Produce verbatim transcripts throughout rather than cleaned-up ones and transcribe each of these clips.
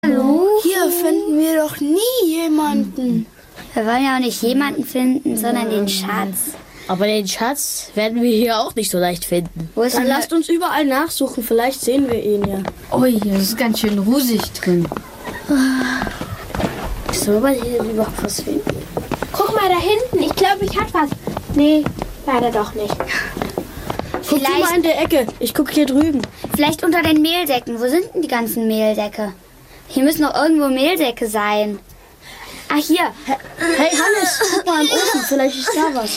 Hallo? Hier finden wir doch nie jemanden. Wir wollen ja auch nicht jemanden finden, sondern den Schatz. Aber den Schatz werden wir hier auch nicht so leicht finden. Wo ist Dann denn lasst uns überall nachsuchen, vielleicht sehen wir ihn ja. Ui, hier ist ganz schön rusig drin. Soll man hier überhaupt was finden? Guck mal da hinten, ich glaube, ich hab was. Nee, leider doch nicht. Guck du mal in der Ecke, ich guck hier drüben. Vielleicht unter den Mehlsäcken. Wo sind denn die ganzen Mehlsäcke? Hier müssen noch irgendwo Mehlsäcke sein. Ah, hier. Hey Hannes, guck mal im Ofen, vielleicht ist da was.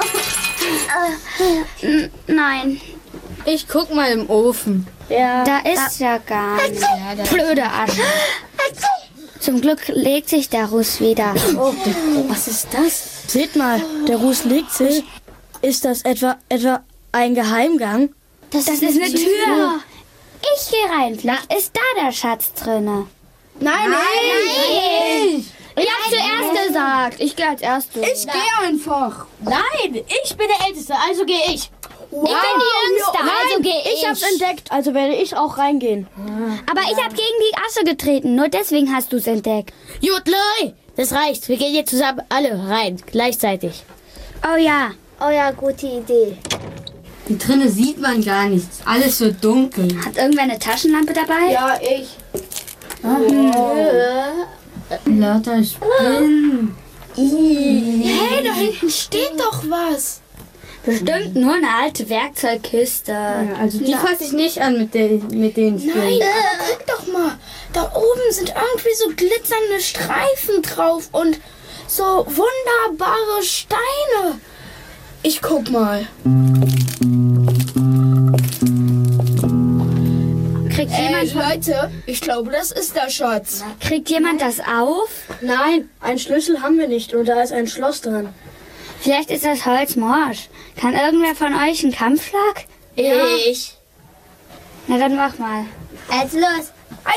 N- Nein, Ich guck mal im Ofen. Ja. da ist ja gar nichts. Blöde Asche. Zum Glück legt sich der Ruß wieder. Oh, was ist das? Seht mal, der Ruß legt sich. Ist das etwa, etwa ein Geheimgang? Das, ist eine Tür. Ich gehe rein. Vielleicht ist da der Schatz drinne. Nein, nein! Ich hab zuerst gesagt. Ich gehe als erstes. Ich gehe einfach. Nein, ich bin der Älteste, also gehe ich. Ich bin die Jüngste, also gehe ich. Ich hab's entdeckt, also werde ich auch reingehen. Aber ich habe gegen die Asche getreten. Nur deswegen hast du es entdeckt. Jutlei, das reicht. Wir gehen jetzt zusammen alle rein, gleichzeitig. Oh ja. Oh ja, gute Idee. Hier drinnen sieht man gar nichts. Alles so dunkel. Hat irgendwer eine Taschenlampe dabei? Ja, ich. Lauter Spinnen. Hey, da hinten steht doch was. Bestimmt nur eine alte Werkzeugkiste. Ja, also die fasse ich nicht an mit, den mit den Spinnen. Nein, aber guck doch mal. Da oben sind irgendwie so glitzernde Streifen drauf und so wunderbare Steine. Ich guck mal. Kriegt, Ey, jemand, Leute, ich glaube, das ist der Schatz. kriegt jemand das auf? Nein, einen Schlüssel haben wir nicht und da ist ein Schloss dran. Vielleicht ist das Holz morsch. Kann irgendwer von euch einen Kampfschlag? Ich. Na dann mach mal. Also los.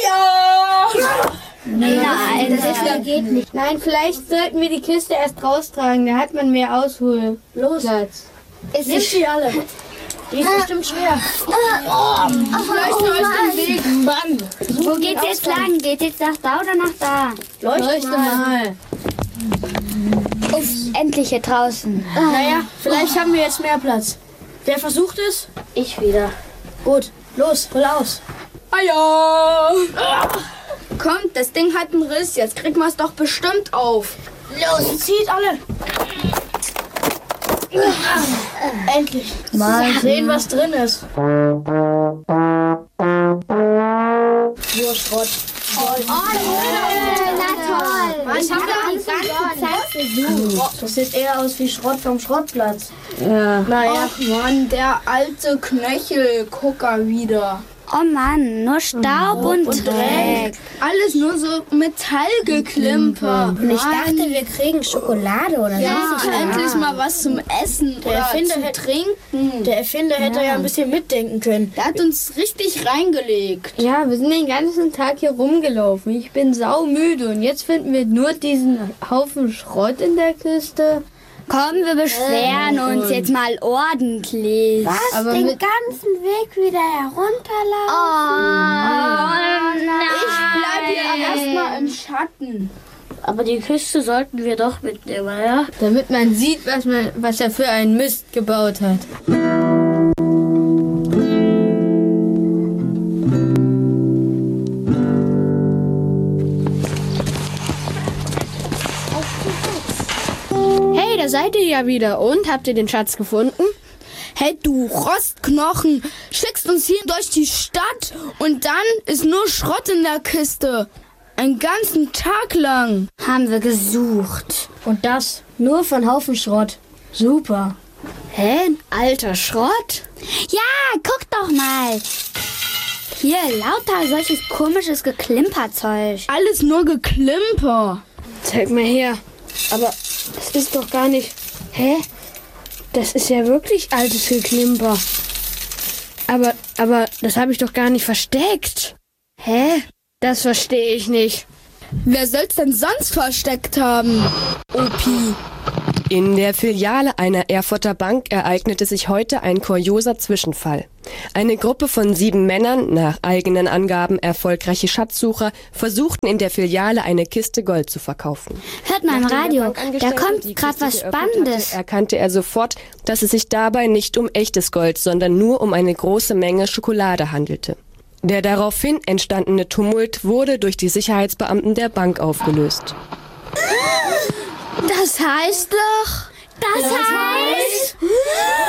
Nein, das ist Das geht nicht. Nein, vielleicht sollten wir die Kiste erst raustragen. Da hat man mehr Ausholplatz. Los, Ist nehmt sie alle. Die ist bestimmt schwer. Vielleicht euch den Weg, Mann. Wo geht's jetzt lang? Geht jetzt nach da oder nach da? Leuchte mal. Uff, endlich hier draußen. Naja, vielleicht haben wir jetzt mehr Platz. Wer versucht es? Ich wieder. Gut, los, hol aus. Kommt, das Ding hat einen Riss. Jetzt kriegen wir es doch bestimmt auf. Los, zieht alle. Endlich. Mal sehen, was drin ist. Nur Schrott. Na toll. Ich habe da die ganze Zeit versucht. Das sieht eher aus wie Schrott vom Schrottplatz. Ja. Naja. Ach Mann, der alte Knöchelgucker wieder. Oh Mann, nur Staub und, Dreck. Alles nur so Metallgeklimper. Und ich dachte, wir kriegen Schokolade oder Ja, so. endlich mal was zum Essen oder Erfinder zum hätte- Trinken. Der Erfinder hätte ja ein bisschen mitdenken können. Der hat uns richtig reingelegt. Ja, wir sind den ganzen Tag hier rumgelaufen. Ich bin saumüde und jetzt finden wir nur diesen Haufen Schrott in der Kiste. Komm, wir beschweren uns jetzt mal ordentlich. Was? Aber Den mit- ganzen Weg wieder herunterlaufen? Oh, nein. Ich bleib hier erstmal im Schatten. Aber die Kiste sollten wir doch mitnehmen, ja? Damit man sieht, was, man, was er für einen Mist gebaut hat. Hey, da seid ihr ja wieder. Und, habt ihr den Schatz gefunden? Hey, du Rostknochen, schickst uns hier durch die Stadt und dann ist nur Schrott in der Kiste. Einen ganzen Tag lang. Haben wir gesucht. Und das nur von Haufen Schrott. Super. Hä? Ein alter Schrott? Ja, guck doch mal. Hier, lauter solches komisches Geklimperzeug. Alles nur Geklimper. Zeig mal her. Aber das ist doch gar nicht... Hä? Das ist ja wirklich altes Geklimper. Aber, aber das habe ich doch gar nicht versteckt. Hä? Das verstehe ich nicht. Wer soll's denn sonst versteckt haben? Opi. In der Filiale einer Erfurter Bank ereignete sich heute ein kurioser Zwischenfall. Eine Gruppe von sieben Männern, nach eigenen Angaben erfolgreiche Schatzsucher, versuchten in der Filiale eine Kiste Gold zu verkaufen. Hört mal im Radio, da kommt gerade was Spannendes. Hatte, erkannte er sofort, dass es sich dabei nicht um echtes Gold, sondern nur um eine große Menge Schokolade handelte. Der daraufhin entstandene Tumult wurde durch die Sicherheitsbeamten der Bank aufgelöst. Das heißt doch... Das heißt...